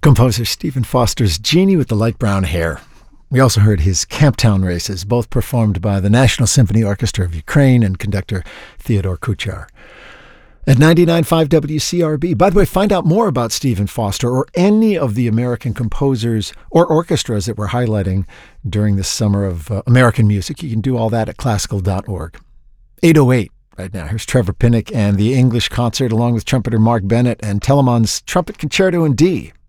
Composer Stephen Foster's Genie with the Light Brown Hair. We also heard his Camptown Races, both performed by the National Symphony Orchestra of Ukraine and conductor Theodore Kuchar. At 99.5 WCRB. By the way, find out more about Stephen Foster or any of the American composers or orchestras that we're highlighting during the summer of American music. You can do all that at classical.org. 8:08 right now. Here's Trevor Pinnock and the English Concert along with trumpeter Mark Bennett and Telemann's Trumpet Concerto in D.